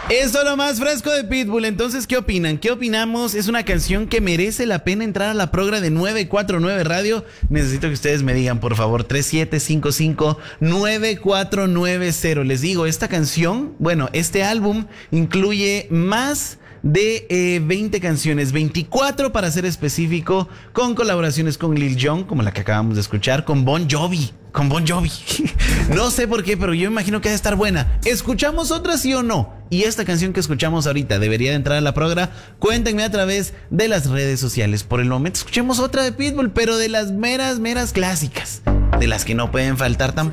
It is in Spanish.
Eso lo más fresco de Pitbull. Entonces, ¿qué opinan? ¿Qué opinamos? Es una canción que merece la pena entrar a la progra de 949 Radio. Necesito que ustedes me digan, por favor, 3755-9490. Les digo, esta canción, bueno, este álbum incluye más de 20 canciones, 24 para ser específico, con colaboraciones con Lil Jon, como la que acabamos de escuchar, con Bon Jovi. No sé por qué, pero yo imagino que debe estar buena. ¿Escuchamos otra, sí o no? Y esta canción que escuchamos ahorita debería de entrar a la progra. Cuéntenme a través de las redes sociales. Por el momento escuchemos otra de Pitbull, pero de las meras clásicas, de las que no pueden faltar tampoco.